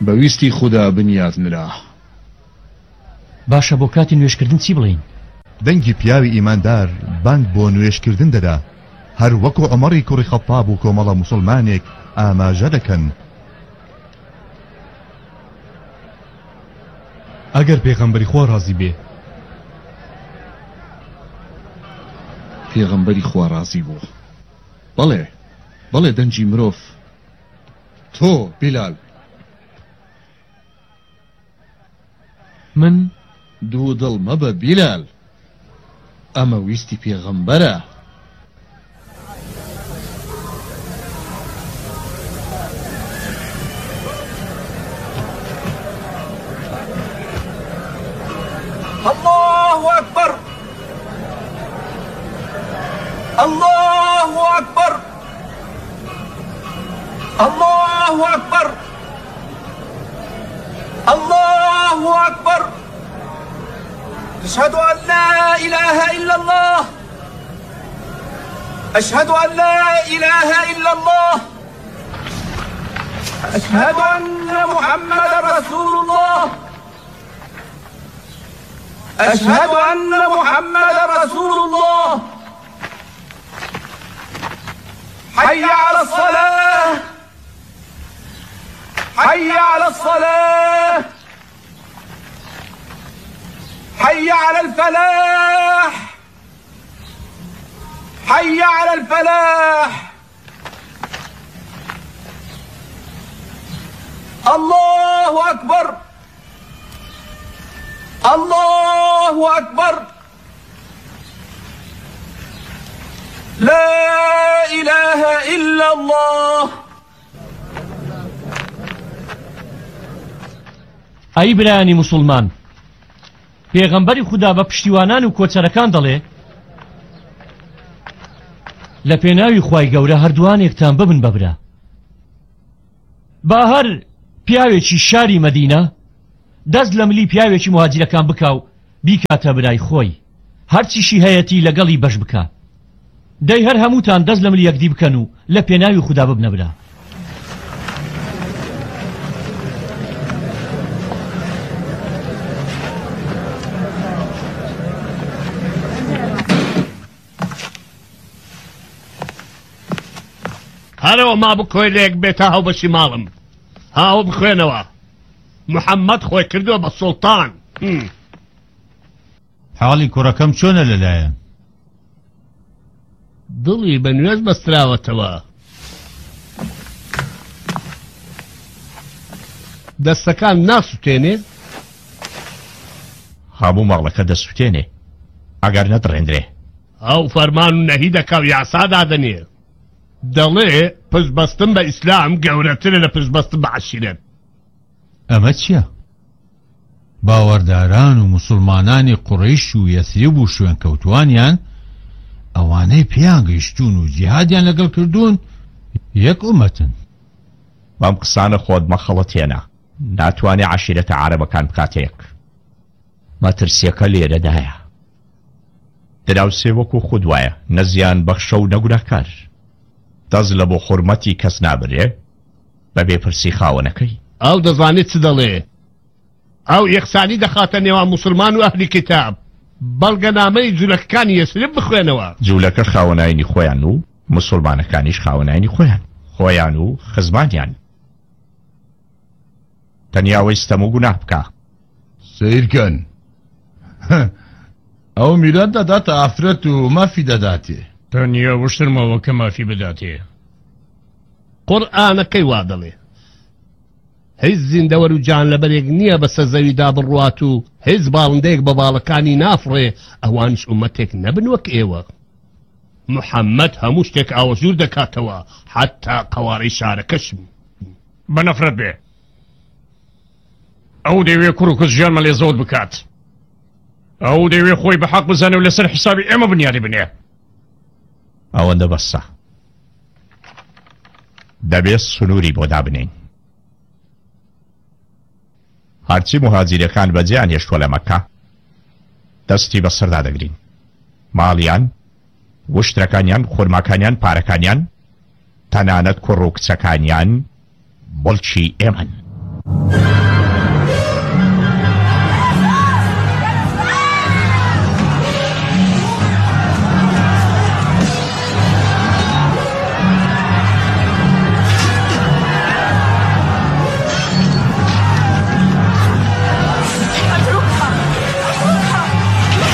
بەویستی خوددا بنیاتنرا. باشە بۆ کاتی نوێشکردن چی بڵین؟ دەنگی پیاوی ئیماندار بانگ بۆ نوێشکردن دەدا، هەر وەکو عومەری کوڕی خەتاب و کۆمەڵە موسڵمانێک ئاماژە دەکەن. ئەگەر پێغەمبەری خوا ڕازی بێ. پێغەمبەری خوا ڕازی بوو. بەڵێ بەڵێ دەنجی مرۆڤ. تۆ بیلال. من دوو دڵ مەبە بیلال، ئەمە ویستی پێغەمبەرە. الله أكبر الله أكبر الله أكبر الله أكبر أشهد أن لا إله إلا الله أشهد أن لا إله إلا الله أشهد أن محمد رسول الله أشهد أن محمد رسول الله حي على الصلاة حي على الصلاة حي على الفلاح حي على الفلاح الله أكبر الله أكبر لا إله إلا الله. ئەی برایانی موسڵمان، پێغەمبەری خوددا بە پشتیوانان و کۆچەرەکان دەڵێ لە پێناوی خوای گەورە هەردووانێکتان ببن بەبرا. با هەر پیاوێکی شاری مەدینە دەست لە ملی پیاوێکی مهاجرەکان بکاو بیکاتە برای خۆی، هەرچیشی هەیەتی لەگەڵی بەش بکە. دەی هەر هەمووتان دەست لە ملی یەکدی بکەن و لە پێناوی خوددا ببنە برا. هەرەوە ما بکۆی لێک بێتە هەو بەشی ماڵم، هاو بخوێنەوە. محەممەد خۆی کردووە بە سوڵتان. حاڵی کوڕەکەم چۆنە لەلایەن؟ دڵی بە نوێز بەستراوەتەوە، دەستەکان ناسووتێنێ؟ هەموو ماڵەکە دەسووتێنێ ئەگەر نەدڕێندرێ. ئەو فەرمان و نەهی دەکا و یاسادا دەنێ. دەڵێ پشتبەستن بە ئیسلام گەورەترە لە پشتبەستن بە عەشیرەت. ئەمە چییە؟ باوەڕداران و موسڵمانانی قوڕەیش و یەسریب و شوێن کەوتوانیان ئەوانەی پێیان گەیشتوون و جیهادیان لەگەڵ کردوون یەک ئومەتن. بەم قسانە خۆت مەخەڵەتێنە، ناتوانێ عەشیرەتە عەرەبەکان بکاتەیەک. مەترسیەکە لێرەدایە، دراوسێ وەکو خودوایە، نەزیان بەخشە و نەگوناهکار. دەست لە بۆ حورمەتی کەس نابرێ بەبێ پرسی خاوەنەکەی. ئەو دەزانێت چ دەڵێ، ئەو یەکسانی دەخاتە نێوان موسڵمان و ئەهلی کتاب. بەڵگەنامەی جوولەکەکانی یەسرب بخوێنەوە. جوولەکە خاوەنایانی خۆیان و موسڵمانەکانیش خاوەنایانی خۆیان و خزمانیان. تەنیا وەیستەم و گوناه بکە. سیرکەن ئەو میرات دەداتە ئافرەت و مافی دەداتێ. تەنیا وشترمەوە کە مافی بداتێ. قورئانەکەی وا دەڵێ هیچ زیندەوەر و جان لەبەرێک نییە بەسەر زەویدا بڕوات و هیچ باڵندەیەک بە باڵەکانی نافڕێ، ئەوانش ئومەتێک نەبن وەک ئێوە. محەممەد هەموو شتێک ئاوەژوور دەکاتەوە، حتا قەوارەی شارەکەشم. بە نەفرەت بێ، ئەو دەیوێ کوڕ و کچ ژیانمە لێ زەوت بکات، ئەو دەیوێ خۆی بە حەق بزانێ و لەسەر حسابی ئێمە بنیاری بنێ. ئەوەندە بەسە، دەبێت سنووری بۆ دابنین. هەرچی مهاجرەکان بەجێیان هێشتووە لە مەککە دەستی بەسەردا دەگرین، ماڵیان، وشترەکانیان، خورماکانیان، پارەکانیان، تەنانەت کوڕ و کچەکانیان بڵچی ئێمەن. الله